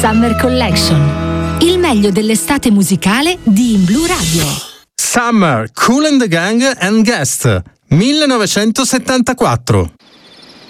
Summer Collection. Il meglio dell'estate musicale di In Blu Radio. Summer, Kool and the Gang and Guest, 1974.